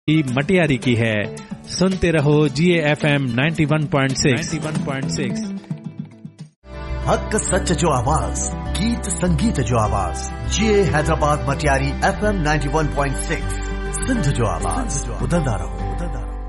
मटियारी की है। सुनते रहो GAFM 91.6। हक सच जो आवाज, गीत संगीत जो आवाज, GA हैदराबाद मटियारी FM 91.6। सिंध जो आवाज, बुलंदा रहो।